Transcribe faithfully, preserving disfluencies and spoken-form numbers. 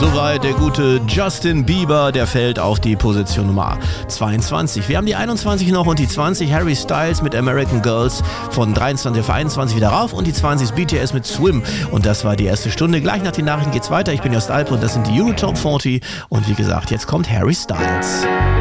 Soweit der gute Justin Bieber, der fällt auf die Position Nummer zweiundzwanzig. Wir haben die einundzwanzig noch und die zwanzig. Harry Styles mit American Girls von dreiundzwanzig auf einundzwanzig wieder rauf und die zwanzig ist B T S mit Swim. Und das war die erste Stunde. Gleich nach den Nachrichten geht's weiter. Ich bin Jost Alpe und das sind die Euro Top vierzig. Und wie gesagt, jetzt kommt Harry Styles.